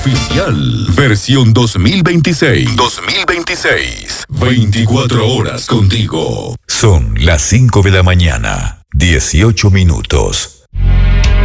oficial. Versión 2026. 24 horas contigo. Son las 5 de la mañana, 18 minutos.